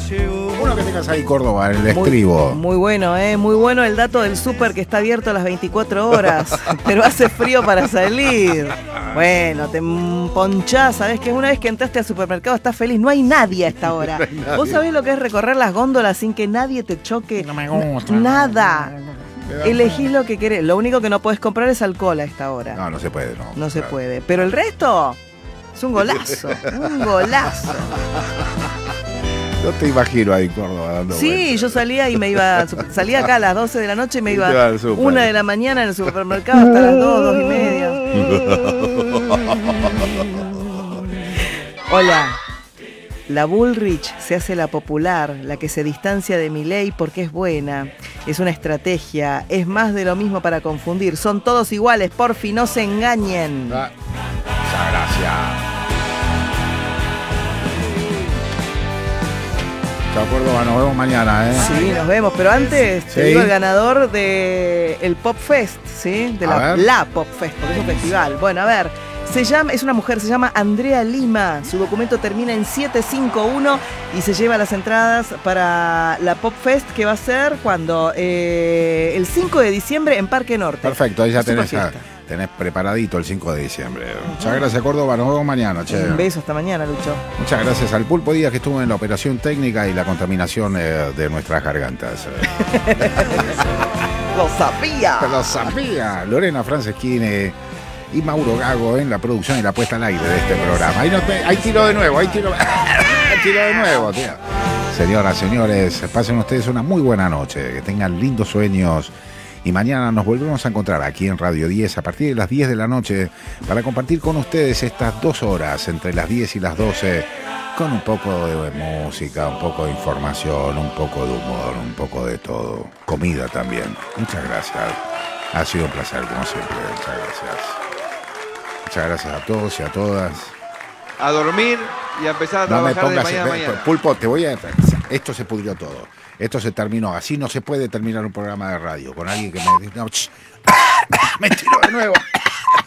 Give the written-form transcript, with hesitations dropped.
Uno que tengas ahí, Córdoba, en el estribo. Muy bueno, muy bueno el dato del súper que está abierto a las 24 horas, pero hace frío para salir. Bueno, te ponchás, sabés que una vez que entraste al supermercado estás feliz, no hay nadie a esta hora. No hay nadie. ¿Vos sabés lo que es recorrer las góndolas sin que nadie te choque? No me gusta. Nada. Elegís lo que querés. Lo único que no podés comprar es alcohol a esta hora. No se puede, no. No se puede. Pero el resto es un golazo. Un golazo. Yo te imagino ahí en Córdoba dando Sí, vueltas. yo salía y me iba. Salía acá a las 12 de la noche y me iba Te iba al a súper. 1 de la mañana en el supermercado hasta las 2, 2:30. Hola. La Bullrich se hace la popular, la que se distancia de Milei porque es buena. Es una estrategia, es más de lo mismo para confundir. Son todos iguales, porfi, no se engañen. Muchas gracias. Chao, Córdoba, nos vemos mañana, ¿eh? Sí, nos vemos, pero antes te Sí. digo el ganador del Pop Fest, ¿sí? De A ver. la Pop Fest, porque es un festival. Bueno, a ver, es una mujer, se llama Andrea Lima. Su documento termina en 751 y se lleva las entradas para la Pop Fest que va a ser cuando el 5 de diciembre en Parque Norte. Perfecto, ahí ya Super tenés, fiesta. tenés preparadito el 5 de diciembre. Muchas gracias, Córdoba, nos vemos mañana, che. Un beso, hasta mañana, Lucho. Muchas gracias al Pulpo Díaz que estuvo en la operación técnica y la contaminación de nuestras gargantas. ¡Lo sabía! Lo sabía. Lorena Franceschini y Mauro Gago en la producción y la puesta al aire de este programa. Ahí tiro de nuevo, tiro de nuevo, tío. Señoras, señores, pasen ustedes una muy buena noche, que tengan lindos sueños y mañana nos volvemos a encontrar aquí en Radio 10 a partir de las 10 de la noche para compartir con ustedes estas 2 horas entre las 10 y las 12 con un poco de música, un poco de información, un poco de humor, un poco de todo. Comida también. Muchas gracias. Ha sido un placer, como siempre. Muchas gracias. Muchas gracias a todos y a todas. A dormir y a empezar a No me trabajar de pongas... mañana a mañana. Pulpo, esto se pudrió todo. Esto se terminó. Así no se puede terminar un programa de radio con alguien que me... No, me tiro de nuevo.